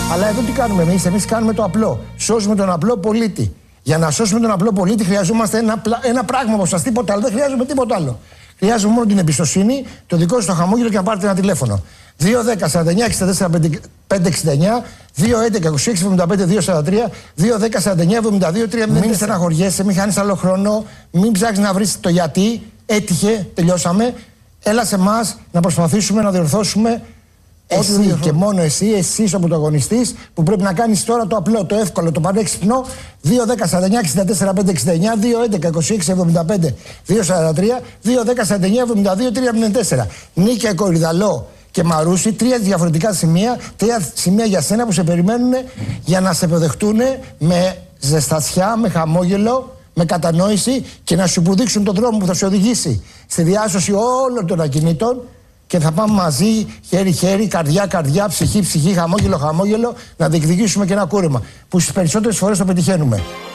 Αλλά εδώ τι κάνουμε εμείς? Εμείς κάνουμε το απλό. Σώζουμε τον απλό πολίτη. Για να σώσουμε τον απλό πολίτη χρειαζόμαστε ένα πράγμα από σας, τίποτα άλλο. Δεν χρειάζομαι τίποτα άλλο. Χρειάζομαι μόνο την εμπιστοσύνη, το δικό σας το χαμόγελο και να πάρετε ένα τηλέφωνο. 2-10-49-64-569, 2-11-26-75-243, 2-10-49-72-3. Μην στεναχωριέσαι, μην χάνεις άλλο χρόνο, μην ψάχνεις να βρεις το γιατί. Έτυχε, τελειώσαμε. Έλα σε εμάς να προσπαθήσουμε να διορθώσουμε. Εσύ και μόνο εσύ ο πρωταγωνιστής που πρέπει να κάνεις τώρα το απλό, το εύκολο, το πανέξυπνο. 2-10-49-64-569, 2-11-26-75-243, 2-10-49-72-304. Νίκια, Κορυδαλό και Μαρούσι, τρία διαφορετικά σημεία, τρία σημεία για σένα που σε περιμένουν για να σε υποδεχτούν με ζεστασιά, με χαμόγελο, με κατανόηση και να σου υποδείξουν τον δρόμο που θα σε οδηγήσει στη διάσωση όλων των ακινήτων. Και θα πάμε μαζί, χέρι-χέρι, καρδιά-καρδιά, ψυχή-ψυχή, χαμόγελο-χαμόγελο, να διεκδικήσουμε και ένα κούρεμα. Που στις περισσότερες φορές το πετυχαίνουμε.